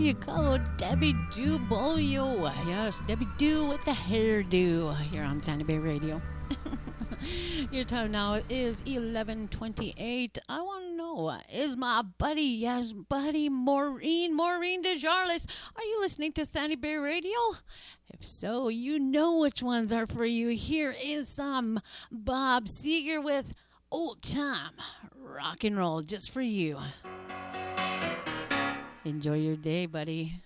you go, Debbie Do Bolio. Yes, Debbie Do with the hairdo here on Sandy Bay Radio. Your time now is 11:28. I want to know, is my buddy, yes, buddy, Maureen DeJarlis, are you listening to Sandy Bay Radio? If so, you know which ones are for you. Here is some Bob Seger with Old Time Rock and Roll just for you. Enjoy your day, buddy.